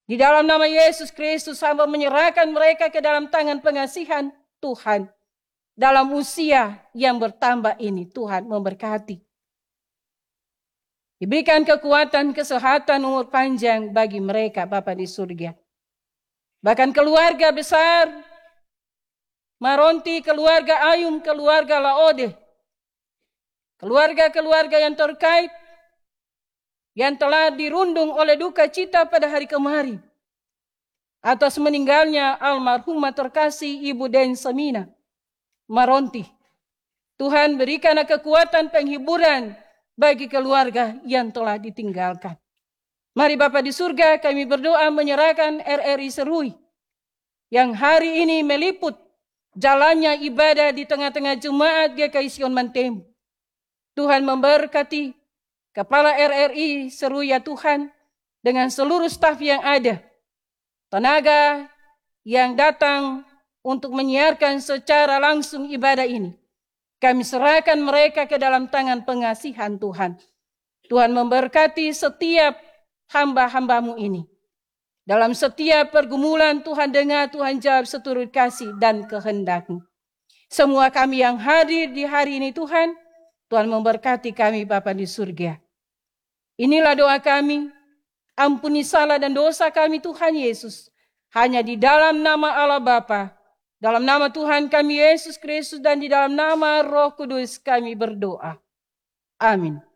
Di dalam nama Yesus Kristus, hamba menyerahkan mereka ke dalam tangan pengasihan Tuhan. Dalam usia yang bertambah ini, Tuhan memberkati. Diberikan kekuatan, kesehatan, umur panjang bagi mereka, Bapa di surga. Bahkan keluarga besar, Maronti, keluarga Ayum, keluarga Laode, keluarga-keluarga yang terkait, yang telah dirundung oleh duka cita pada hari kemarin, atas meninggalnya almarhumah terkasih Ibu Den Semina Maronti. Tuhan berikan kekuatan penghiburan bagi keluarga yang telah ditinggalkan. Mari Bapa di surga, kami berdoa menyerahkan RRI Serui yang hari ini meliput jalannya ibadah di tengah-tengah jemaat GKI Sion Mantemu. Tuhan memberkati Kepala RRI Serui ya Tuhan, dengan seluruh staf yang ada, tenaga yang datang untuk menyiarkan secara langsung ibadah ini. Kami serahkan mereka ke dalam tangan pengasihan Tuhan. Tuhan memberkati setiap hamba-hambamu ini. Dalam setiap pergumulan Tuhan dengar, Tuhan jawab seturut kasih dan kehendak-Mu. Semua kami yang hadir di hari ini Tuhan, Tuhan memberkati kami Bapa di surga. Inilah doa kami, ampuni salah dan dosa kami Tuhan Yesus. Hanya di dalam nama Allah Bapa, dalam nama Tuhan kami Yesus Kristus, dan di dalam nama Roh Kudus kami berdoa. Amin.